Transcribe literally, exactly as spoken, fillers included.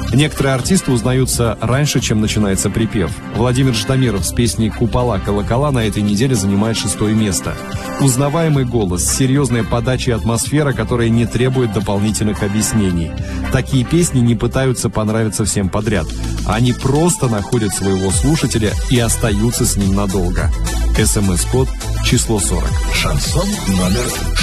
Некоторые артисты узнаются раньше, чем начинается припев. Владимир Ждамиров с песней «Купола, колокола» на этой неделе занимает шестое место. Узнаваемый голос, серьезная подача и атмосфера, которая не требует дополнительных объяснений. Такие песни не пытаются понравиться всем подряд. Они просто находят своего слушателя и остаются с ним надолго. СМС-код число сорок. Шансон номер